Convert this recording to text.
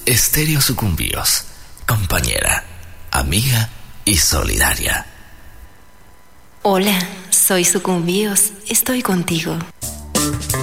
Estéreo Sucumbíos, compañera, amiga y solidaria. Hola, soy Sucumbíos, estoy contigo.